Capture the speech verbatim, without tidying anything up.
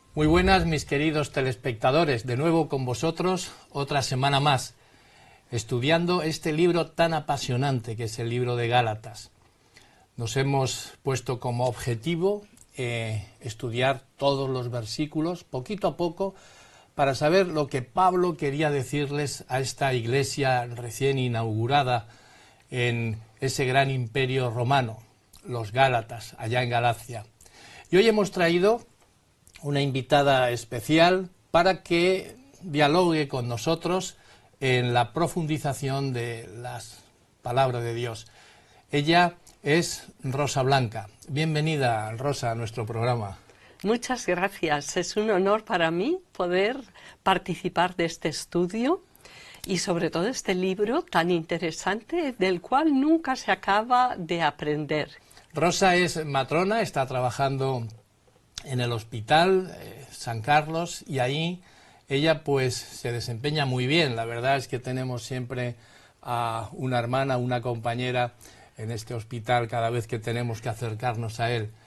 Muy buenas, mis queridos telespectadores, de nuevo con vosotros otra semana más, estudiando este libro tan apasionante que es el libro de Gálatas. Nos hemos puesto como objetivo eh, estudiar todos los versículos, poquito a poco, para saber lo que Pablo quería decirles a esta iglesia recién inaugurada en ese gran imperio romano, los Gálatas, allá en Galacia. Y hoy hemos traído una invitada especial para que dialogue con nosotros en la profundización de las palabras de Dios. Ella es Rosa Blanca. Bienvenida, Rosa, a nuestro programa. Muchas gracias. Es un honor para mí poder participar de este estudio y sobre todo este libro tan interesante del cual nunca se acaba de aprender. Rosa es matrona, está trabajando en el hospital eh, San Carlos y ahí ella pues se desempeña muy bien. La verdad es que tenemos siempre a una hermana, una compañera en este hospital cada vez que tenemos que acercarnos a él.